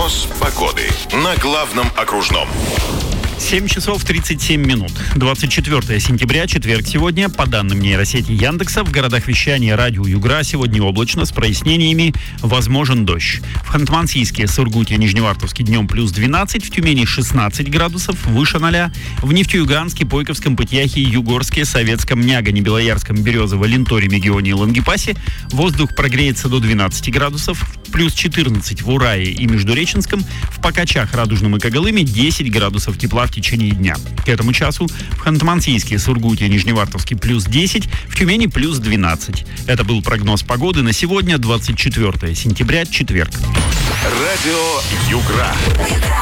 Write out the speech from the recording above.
Прогноз погоды на главном окружном. 7 часов 37 минут. 24 сентября, четверг сегодня. По данным нейросети Яндекса, в городах вещания радио Югра сегодня облачно, с прояснениями, возможен дождь. В Ханты-Мансийске, Сургуте, Нижневартовске днем плюс 12, в Тюмени 16 градусов, выше 0. В Нефтеюганске, Пойковском, Пытьяхе, Югорске, Советском, Нягане, Белоярском, Березово, Ленторе, Мегионе и Лангепасе воздух прогреется до 12 градусов, плюс 14 в Урае и Междуреченском, в Покачах, Радужном и Когалыме 10 градусов тепла в течение дня. К этому часу в Ханты-Мансийске, Сургуте, Нижневартовске плюс 10, в Тюмени плюс 12. Это был прогноз погоды на сегодня, 24 сентября, четверг. Радио Югра.